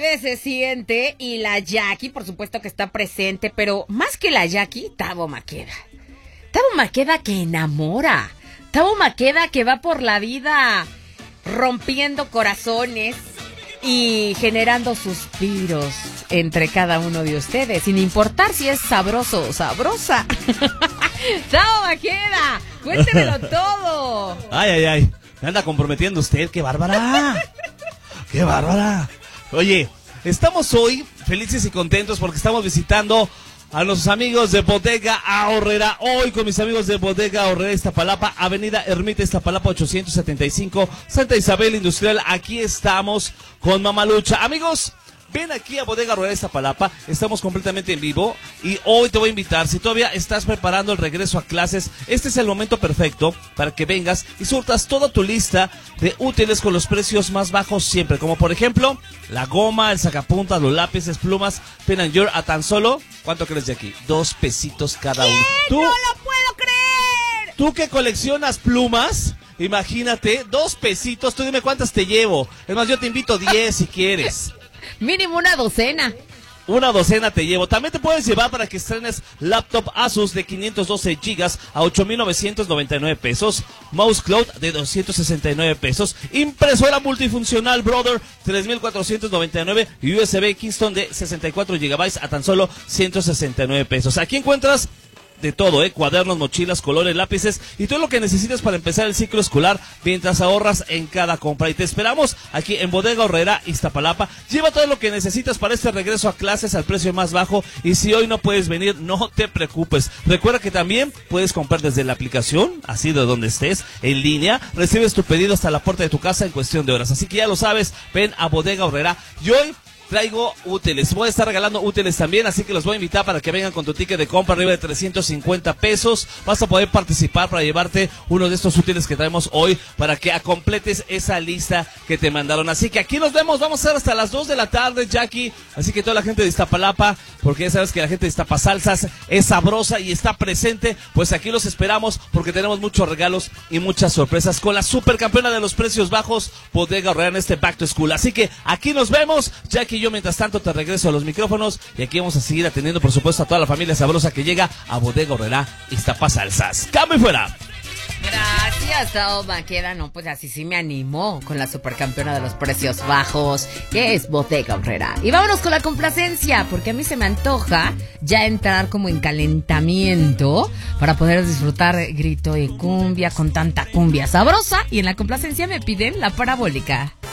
Se siente y la Jackie, por supuesto que está presente, pero más que la Jackie, Tavo Maqueda. Tavo Maqueda que enamora. Tavo Maqueda que va por la vida rompiendo corazones y generando suspiros entre cada uno de ustedes, sin importar si es sabroso o sabrosa. Tavo Maqueda, cuéntemelo todo. Ay. Me anda comprometiendo usted, qué bárbara. Qué bárbara. Oye, estamos hoy felices y contentos porque estamos visitando a nuestros amigos de Bodega Aurrera. Hoy con mis amigos de Bodega Aurrera Iztapalapa, Avenida Ermita Iztapalapa 875, Santa Isabel Industrial. Aquí estamos con Mamalucha. Amigos, ven aquí a Bodega Aurrera Iztapalapa, estamos completamente en vivo y hoy te voy a invitar, si todavía estás preparando el regreso a clases, este es el momento perfecto para que vengas y surtas toda tu lista de útiles con los precios más bajos siempre, como por ejemplo, la goma, el sacapuntas, los lápices, plumas, Pen and Your a tan solo, ¿cuánto crees de aquí? 2 pesitos cada uno. ¿Qué? ¡No lo puedo creer! ¿Tú que coleccionas plumas? Imagínate, 2 pesitos, tú dime cuántas te llevo. Es más, yo te invito 10 si quieres. Mínimo una docena. Una docena te llevo. También te puedes llevar para que estrenes laptop Asus de 512 gigas a 8,999 pesos. Mouse Cloud de 269 pesos. Impresora multifuncional Brother 3,499. Y USB Kingston de 64 gigabytes a tan solo 169 pesos. Aquí encuentras de todo, cuadernos, mochilas, colores, lápices y todo lo que necesitas para empezar el ciclo escolar mientras ahorras en cada compra. Y te esperamos aquí en Bodega Aurrera Iztapalapa. Lleva todo lo que necesitas para este regreso a clases al precio más bajo y si hoy no puedes venir, no te preocupes. Recuerda que también puedes comprar desde la aplicación, así de donde estés, en línea. Recibes tu pedido hasta la puerta de tu casa en cuestión de horas. Así que ya lo sabes, ven a Bodega Aurrera. Y hoy traigo útiles, voy a estar regalando útiles también, así que los voy a invitar para que vengan con tu ticket de compra arriba de 350 pesos. Vas a poder participar para llevarte uno de estos útiles que traemos hoy para que completes esa lista que te mandaron. Así que aquí nos vemos, vamos a estar hasta las 2 de la tarde, Jackie. Así que toda la gente de Iztapalapa, porque ya sabes que la gente de Iztapasalsas es sabrosa y está presente, pues aquí los esperamos porque tenemos muchos regalos y muchas sorpresas con la supercampeona de los precios bajos, Bodega Aurrera, en este Back to School. Así que aquí nos vemos, Jackie. Yo mientras tanto te regreso a los micrófonos y aquí vamos a seguir atendiendo por supuesto a toda la familia sabrosa que llega a Bodega Aurrera Iztapasalsas. ¡Cambio y fuera! Gracias, Tavo Maqueda. No, pues así sí me animó con la supercampeona de los precios bajos, que es Bodega Aurrera. Y vámonos con la complacencia, porque a mí se me antoja ya entrar como en calentamiento para poder disfrutar grito y cumbia con tanta cumbia sabrosa. Y en la complacencia me piden la parabólica.